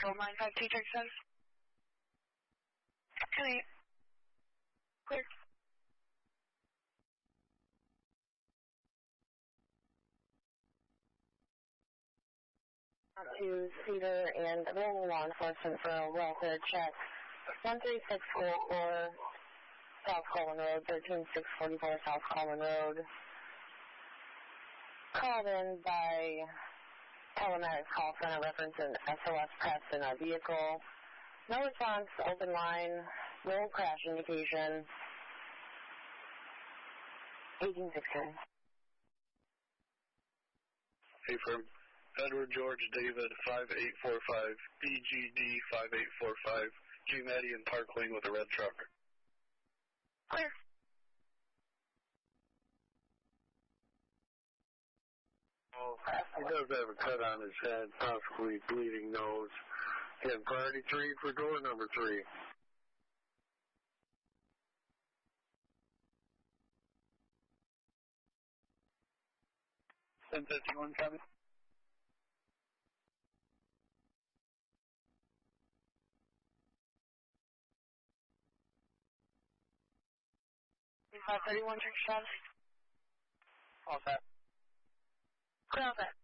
Control 952, check status. 2-8. Clear. To Cedar and available law enforcement for a welfare check. 13644 South Coleman Road, 13644 South Coleman Road. Called in by telematics call center referencing SOS press in our vehicle. No response, open line, no crash indication. 1816. Hey, firm. Edward George David 5845, BGD 5845, G Maddie in Park Lane with a red truck. Clear. Oh, he does have a cut on his head, possibly bleeding nose. And priority 3 for door number 3. Ten 51 coming. Five 31, check status. All set. Clear out that.